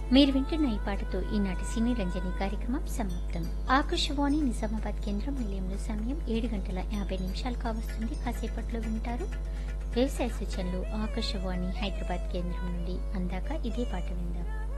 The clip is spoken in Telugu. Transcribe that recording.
మీరు వింటున్న ఈ పాటతో ఈనాటి సినీ రంజని కార్యక్రమం సమాప్తం. ఆకాశవాణి నిజామాబాద్ కేంద్రం నిలయంలో సమయం 7:50 కావస్తుంది. కాసేపట్లో వింటారు వ్యవసాయ సూచనలు ఆకాశవాణి హైదరాబాద్ కేంద్రం నుండి. అందాక ఇదే పాట విందాం.